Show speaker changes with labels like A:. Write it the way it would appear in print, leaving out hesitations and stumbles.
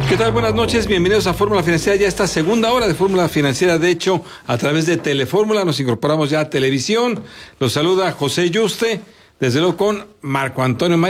A: ¿Qué tal? Buenas noches, bienvenidos a Fórmula Financiera, ya esta segunda hora de Fórmula Financiera, de hecho, a través de Telefórmula, nos incorporamos ya a televisión. Los saluda José Yuste, desde luego con Marco Antonio Marín.